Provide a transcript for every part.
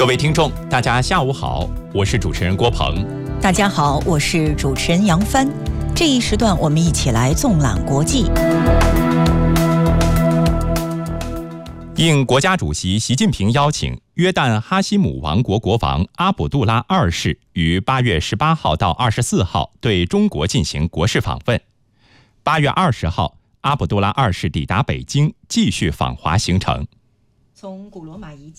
各位听众，大家下午好，我是主持人郭鹏。 大家好，我是主持人杨帆。这一时段我们一起来纵览国际。 应国家主席习近平邀请，约旦哈希姆王国国王阿卜杜拉二世于8月18号到24号对中国进行国事访问。8月20号，阿卜杜拉二世抵达北京，继续访华行程。 从古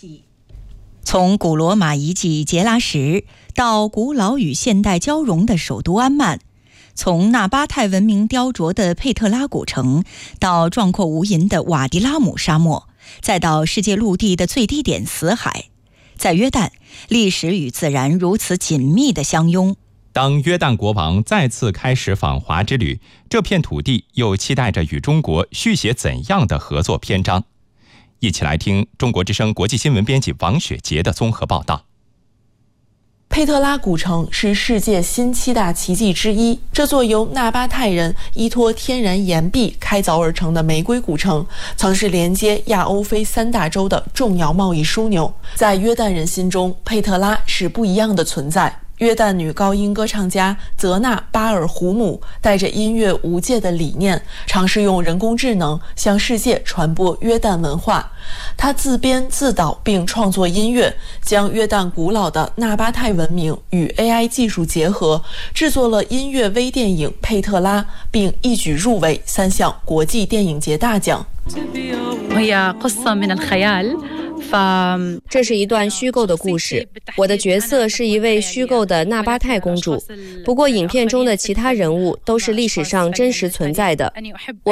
罗马遗迹杰拉什到古老与现代交融的首都安曼，从纳巴泰文明雕琢的佩特拉古城到壮阔无垠的瓦迪拉姆沙漠，再到世界陆地的最低点死海，在约旦，历史与自然如此紧密地相拥。 当约旦国王再次开始访华之旅，这片土地又期待着与中国续写怎样的合作篇章？一起来听中国之声国际新闻编辑王雪杰的综合报道。 佩特拉古城是世界新7大奇迹之一，这座由纳巴泰人依托天然岩壁开凿而成的玫瑰古城，曾是连接亚欧非3大洲的重要贸易枢纽。在约旦人心中，佩特拉是不一样的存在。约旦女高音歌唱家泽纳巴尔胡姆带着音乐无界的理念，尝试用人工智能向世界传播约旦文化。她自编自导并创作音乐，将约旦古老的纳巴泰文明与 AI 技术结合，制作了音乐微电影《佩特拉》，并一举入围3项国际电影节大奖。 这是一段虚构的故事，我的角色是一位虚构的纳巴泰公主，不过影片中的其他人物都是历史上真实存在的。